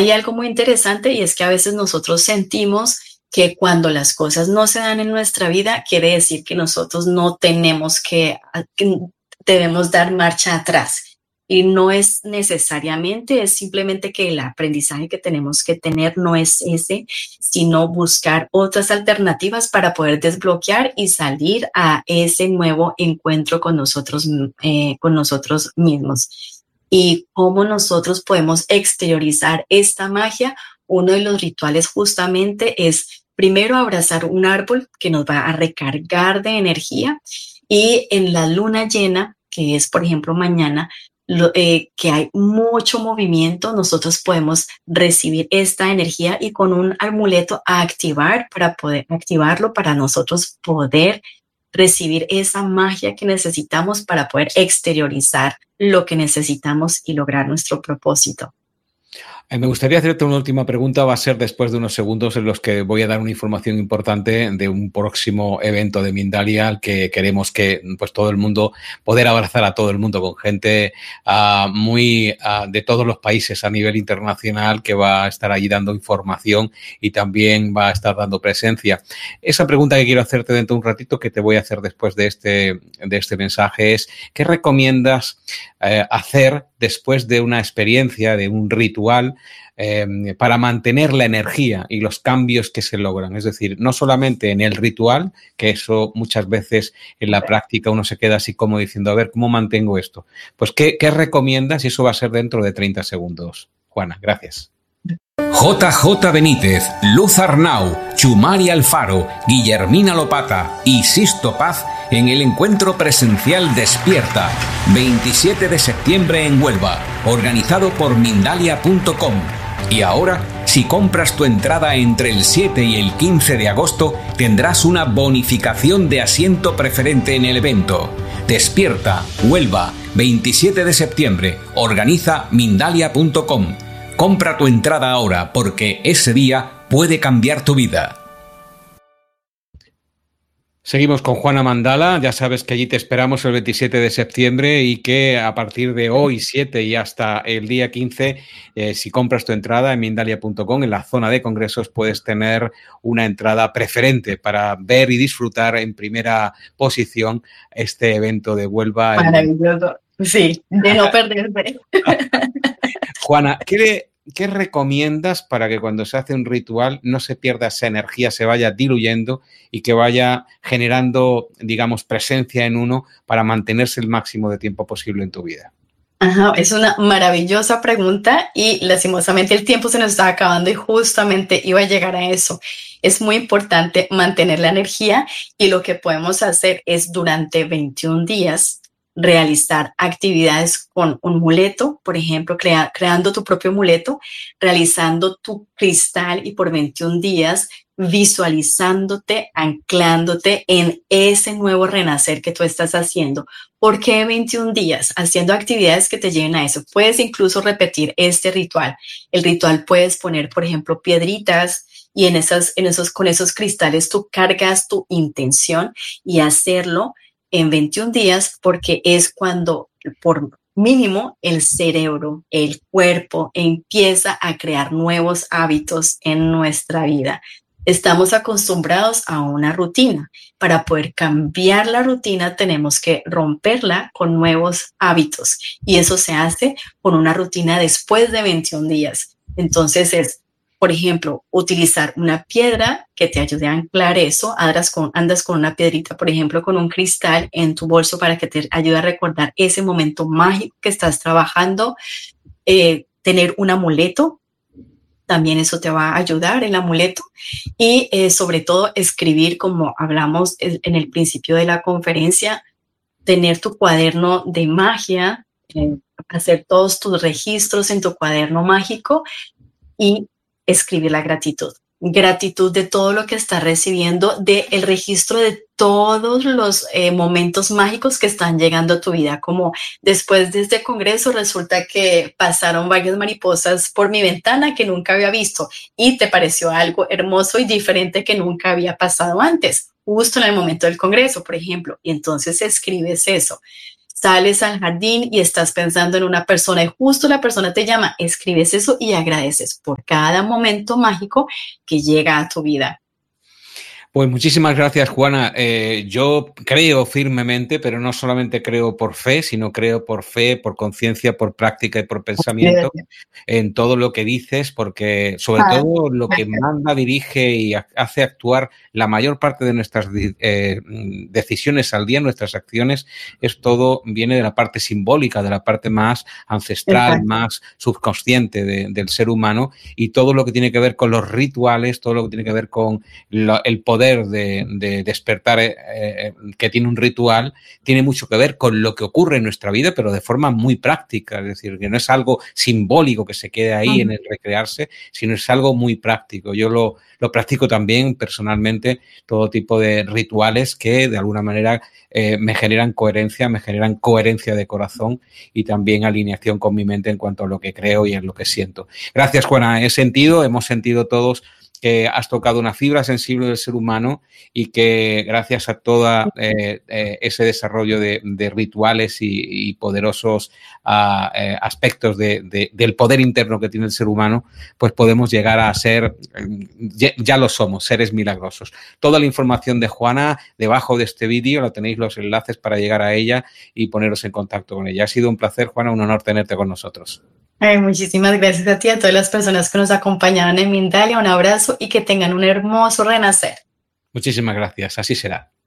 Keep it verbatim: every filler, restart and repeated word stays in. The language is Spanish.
hay algo muy interesante y es que a veces nosotros sentimos que cuando las cosas no se dan en nuestra vida, quiere decir que nosotros no tenemos que, que debemos dar marcha atrás. Y no es necesariamente, es simplemente que el aprendizaje que tenemos que tener no es ese, sino buscar otras alternativas para poder desbloquear y salir a ese nuevo encuentro con nosotros, eh, con nosotros mismos. Y cómo nosotros podemos exteriorizar esta magia. Uno de los rituales justamente es primero abrazar un árbol que nos va a recargar de energía, y en la luna llena, que es por ejemplo mañana, Lo, eh, que hay mucho movimiento, nosotros podemos recibir esta energía y con un amuleto a activar para poder activarlo, para nosotros poder recibir esa magia que necesitamos para poder exteriorizar lo que necesitamos y lograr nuestro propósito. Eh, me gustaría hacerte una última pregunta, va a ser después de unos segundos en los que voy a dar una información importante de un próximo evento de Mindalia al que queremos que pues todo el mundo, poder abrazar a todo el mundo con gente uh, muy uh, de todos los países a nivel internacional, que va a estar allí dando información y también va a estar dando presencia. Esa pregunta que quiero hacerte dentro de un ratito, que te voy a hacer después de este, de este mensaje, es ¿qué recomiendas eh, hacer después de una experiencia, de un ritual, eh, para mantener la energía y los cambios que se logran? Es decir, no solamente en el ritual, que eso muchas veces en la práctica uno se queda así como diciendo, a ver, ¿cómo mantengo esto? Pues, ¿qué, qué recomiendas? Y eso va a ser dentro de treinta segundos. Juana, gracias. J J Benítez, Luz Arnau, Chumari Alfaro, Guillermina Lopata y Sisto Paz en el encuentro presencial Despierta, veintisiete de septiembre en Huelva, organizado por Mindalia punto com. Y ahora, si compras tu entrada entre el siete y el quince de agosto, tendrás una bonificación de asiento preferente en el evento. Despierta, Huelva, veintisiete de septiembre, organiza Mindalia punto com. Compra tu entrada ahora, porque ese día puede cambiar tu vida. Seguimos con Juana Mandala. Ya sabes que allí te esperamos el veintisiete de septiembre y que a partir de hoy, siete y hasta el día quince, eh, si compras tu entrada en Mindalia punto com, en la zona de congresos, puedes tener una entrada preferente para ver y disfrutar en primera posición este evento de Huelva. Maravilloso. Sí, de no perderse. Juana, ¿qué, le, ¿qué recomiendas para que cuando se hace un ritual no se pierda esa energía, se vaya diluyendo y que vaya generando, digamos, presencia en uno para mantenerse el máximo de tiempo posible en tu vida? Ajá, es una maravillosa pregunta y lastimosamente el tiempo se nos está acabando y justamente iba a llegar a eso. Es muy importante mantener la energía y lo que podemos hacer es durante veintiún días realizar actividades con un muleto, por ejemplo, crea, creando tu propio muleto, realizando tu cristal y por veintiún días visualizándote, anclándote en ese nuevo renacer que tú estás haciendo. ¿Por qué veintiún días? Haciendo actividades que te lleven a eso. Puedes incluso repetir este ritual. El ritual puedes poner, por ejemplo, piedritas y en esas, en esos, con esos cristales tú cargas tu intención y hacerlo en veintiún días, porque es cuando por mínimo el cerebro, el cuerpo empieza a crear nuevos hábitos en nuestra vida. Estamos acostumbrados a una rutina. Para poder cambiar la rutina tenemos que romperla con nuevos hábitos y eso se hace con una rutina después de veintiún días. Entonces es, por ejemplo, utilizar una piedra que te ayude a anclar eso. Andas con, andas con una piedrita, por ejemplo, con un cristal en tu bolso para que te ayude a recordar ese momento mágico que estás trabajando. Eh, tener un amuleto, también eso te va a ayudar, el amuleto. Y eh, sobre todo escribir, como hablamos en el principio de la conferencia, tener tu cuaderno de magia, eh, hacer todos tus registros en tu cuaderno mágico y escribir la gratitud. Gratitud de todo lo que estás recibiendo, del registro de todos los eh, momentos mágicos que están llegando a tu vida. Como después de este congreso resulta que pasaron varias mariposas por mi ventana que nunca había visto y te pareció algo hermoso y diferente que nunca había pasado antes, justo en el momento del congreso, por ejemplo. Y entonces escribes eso. sales al jardín y estás pensando en una persona y justo la persona te llama, escribes eso y agradeces por cada momento mágico que llega a tu vida. Pues muchísimas gracias, Juana. Eh, yo creo firmemente, pero no solamente creo por fe, sino creo por fe, por conciencia, por práctica y por pensamiento en todo lo que dices, porque sobre ah, todo lo que manda, dirige y hace actuar la mayor parte de nuestras eh, decisiones al día, nuestras acciones, es todo, viene de la parte simbólica, de la parte más ancestral, exacto, más subconsciente de, del ser humano, y todo lo que tiene que ver con los rituales, todo lo que tiene que ver con lo, el poder De, de despertar eh, que tiene un ritual, tiene mucho que ver con lo que ocurre en nuestra vida, pero de forma muy práctica, es decir, que no es algo simbólico que se quede ahí uh-huh. en el recrearse, sino es algo muy práctico. Yo lo, lo practico también personalmente, todo tipo de rituales que de alguna manera eh, me generan coherencia, me generan coherencia de corazón y también alineación con mi mente en cuanto a lo que creo y en lo que siento. Gracias, Juana. He sentido, hemos sentido todos que has tocado una fibra sensible del ser humano y que gracias a todo eh, eh, ese desarrollo de, de rituales y, y poderosos uh, eh, aspectos de, de, del poder interno que tiene el ser humano, pues podemos llegar a ser, ya, ya lo somos, seres milagrosos. Toda la información de Juana debajo de este vídeo, la tenéis los enlaces para llegar a ella y poneros en contacto con ella. Ha sido un placer, Juana, un honor tenerte con nosotros. Ay, muchísimas gracias a ti, a todas las personas que nos acompañaron en Mindalia. Un abrazo y que tengan un hermoso renacer. Muchísimas gracias. Así será.